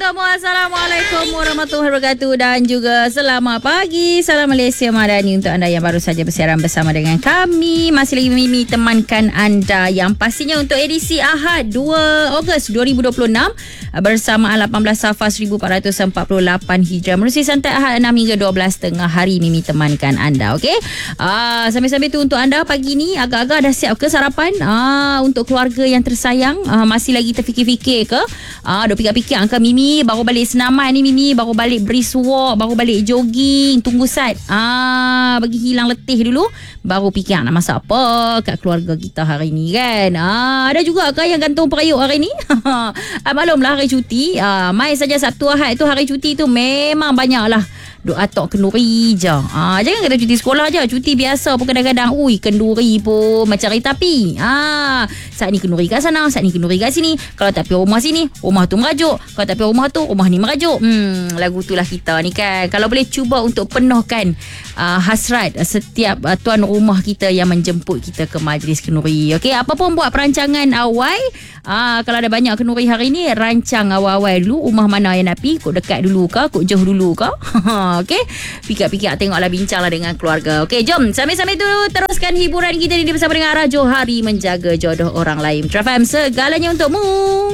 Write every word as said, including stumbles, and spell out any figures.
semua, Assalamualaikum warahmatullahi wabarakatuh dan juga selamat pagi. Salam Malaysia Madani untuk anda yang baru saja bersiaran bersama dengan kami. Masih lagi Mimi temankan anda yang pastinya untuk edisi Ahad dua Ogos dua ribu dua puluh enam bersama lapan belas Safar seribu empat ratus empat puluh lapan Hijrah. Menerusi santai Ahad enam hingga dua belas tengah hari Mimi temankan anda. Okey. Ah, sambil-sambil tu untuk anda pagi ni agak-agak dah siap ke sarapan? Ah, untuk keluarga yang tersayang, ah, masih lagi terfikir-fikir ke? Ah, dah fikir-fikir angka Mimi baru balik senaman ni, Mimi baru balik brisk walk, baru balik jogging, tunggu sat. Ah, bagi hilang letih dulu, baru fikir nak masak apa kat keluarga kita hari ni kan. Ah, ada juga ke yang gantung perayuk hari ni? ah, maklumlah hari cuti. Ah, mai saja Sabtu Ahad tu hari cuti tu memang banyaklah duk atok kenduri je. Ah, jangan kata cuti sekolah je, cuti biasa pun kadang-kadang ui kenduri pun macam kereta api. Ah, saat ni kenduri kat sana, saat ni kenduri kat sini. Kalau tak pergi rumah sini, rumah tu merajuk. Kalau tak pergi rumah tu, rumah ni merajuk. Hmm, lagu tu lah kita ni kan. Kalau boleh cuba untuk penuhkan uh, hasrat setiap uh, tuan rumah kita yang menjemput kita ke majlis kenduri. Okey, apa pun buat perancangan awal. Ah, kalau ada banyak kenduri hari ni, rancang awal-awal dulu rumah mana yang nak pergi, kok dekat dulu ke, kok jauh dulu ke. Okey, fikir-fikir tengoklah, bincanglah dengan keluarga. Okey, jom sambil-sambil tu teruskan hiburan kita ni bersama dengan Arah Johari menjaga jodoh orang lain. Trafam segalanya untukmu.